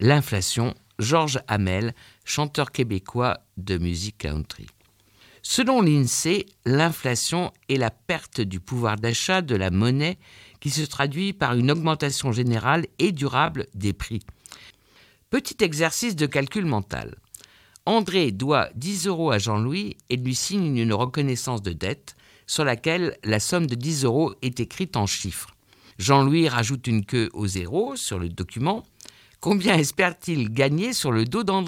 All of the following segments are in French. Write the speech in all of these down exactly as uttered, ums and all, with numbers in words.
l'inflation, Georges Hamel, chanteur québécois de musique country. Selon l'INSEE, l'inflation est la perte du pouvoir d'achat de la monnaie qui se traduit par une augmentation générale et durable des prix. Petit exercice de calcul mental. André doit dix euros à Jean-Louis et lui signe une reconnaissance de dette sur laquelle la somme de dix euros est écrite en chiffres. Jean-Louis rajoute une queue au zéro sur le document. Combien espère-t-il gagner sur le dos d'André ?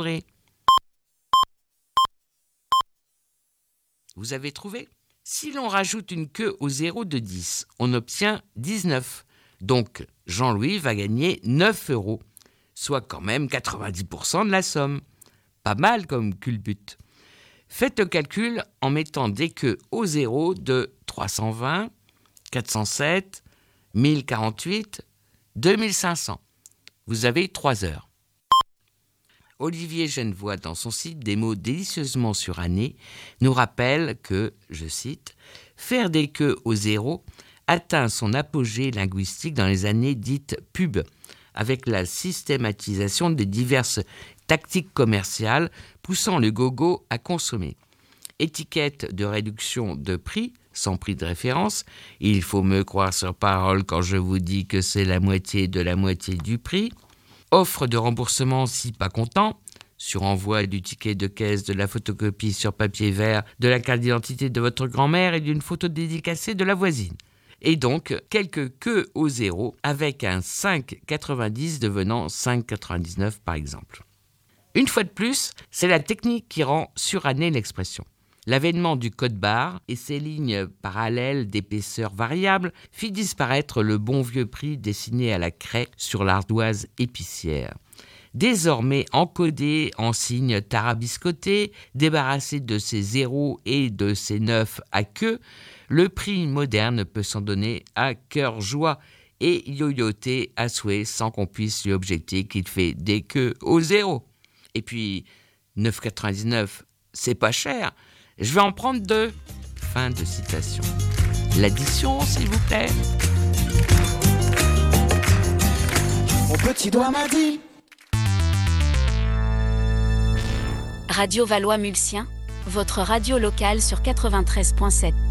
Vous avez trouvé ? Si l'on rajoute une queue au zéro de dix, on obtient dix-neuf. Donc, Jean-Louis va gagner neuf euros, soit quand même quatre-vingt-dix pour cent de la somme. Pas mal comme culbute. Faites le calcul en mettant des queues au zéro de trois cent vingt, quatre cent sept, mille quarante-huit, deux mille cinq cents. Vous avez trois heures. Olivier Genevoix, dans son site Des mots délicieusement surannés, nous rappelle que, je cite, « Faire des queues au zéro atteint son apogée linguistique dans les années dites pub, avec la systématisation des diverses tactiques commerciales poussant le gogo à consommer. Étiquette de réduction de prix, sans prix de référence, il faut me croire sur parole quand je vous dis que c'est la moitié de la moitié du prix. Offre de remboursement si pas content, sur envoi du ticket de caisse, de la photocopie sur papier vert, de la carte d'identité de votre grand-mère et d'une photo dédicacée de la voisine. Et donc, quelques queues au zéro, avec un cinq virgule quatre-vingt-dix devenant cinq virgule quatre-vingt-dix-neuf par exemple. Une fois de plus, c'est la technique qui rend surannée l'expression. L'avènement du code-barre et ses lignes parallèles d'épaisseur variable fit disparaître le bon vieux prix dessiné à la craie sur l'ardoise épicière. Désormais encodé en signes tarabiscotés, débarrassé de ses zéros et de ses neufs à queue, le prix moderne peut s'en donner à cœur joie et yoyoter à souhait sans qu'on puisse lui objecter qu'il fait des queues au zéro. Et puis, neuf virgule quatre-vingt-dix-neuf, c'est pas cher. Je vais en prendre deux. Fin de citation. L'addition, s'il vous plaît. Mon petit doigt m'a dit. Radio Valois-Mulsien, votre radio locale sur quatre-vingt-treize virgule sept.